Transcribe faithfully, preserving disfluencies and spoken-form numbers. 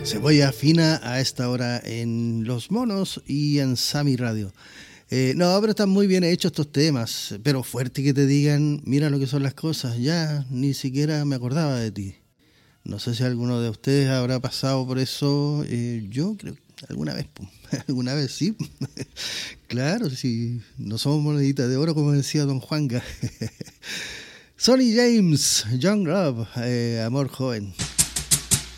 Cebolla fina a esta hora en Los Monos y en Sami Radio. Eh, no, pero están muy bien hechos estos temas, pero fuerte que te digan, mira lo que son las cosas, ya ni siquiera me acordaba de ti. No sé si alguno de ustedes habrá pasado por eso, eh, yo creo que alguna vez, alguna vez sí. Claro, si no somos moneditas de oro como decía Don Juanga. Sonny James, Young Love, eh, Amor Joven.